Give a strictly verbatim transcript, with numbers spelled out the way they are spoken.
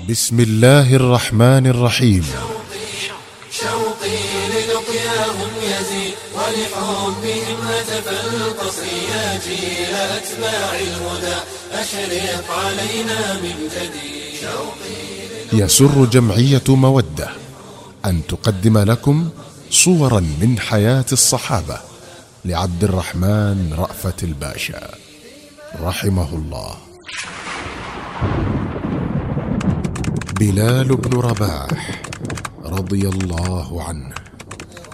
بسم الله الرحمن الرحيم. شوقي للقياهم يزيد ولحبهم هتف القصر يا جيل أتباع الهدى أشرق علينا من جديد. يسر جمعية مودة أن تقدم لكم صورا من حياة الصحابة لعبد الرحمن رأفت الباشا رحمه الله. بلال بن رباح رضي الله عنه.